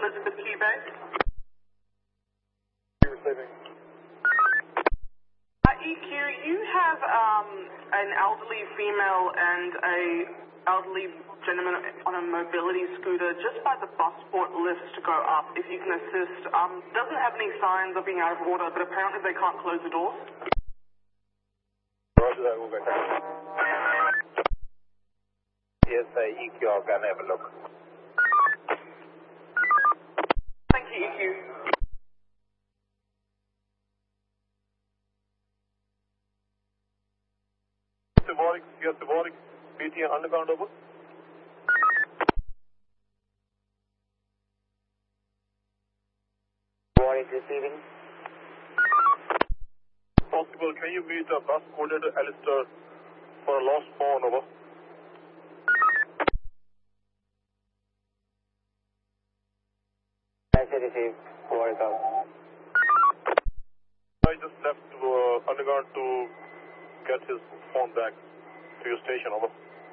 Elizabeth Quay. Receiving. EQ, you have an elderly female and a elderly gentleman on a mobility scooter just by the busport lift to go up, if you can assist. Doesn't have any signs of being out of order, but apparently they can't close the doors. Roger that, we'll go back. Yes, EQ, I'll go and have a look. Thank you, EQ. Yes, Warwick, PT underground over. Warwick receiving. Possible, can you meet a bus coordinator Alistair for a lost phone over? Message received. Warwick out. I just left underground to get his phone back to your station, over.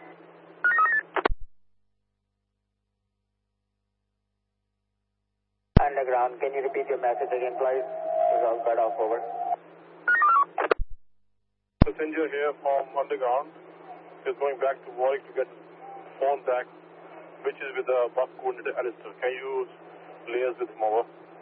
Underground, can you repeat your message again, please? It's all cut off, over. Passenger here from underground is going back to Warwick to get phone back, which is with the bus coordinator Alistair. Can you liaise with him, over?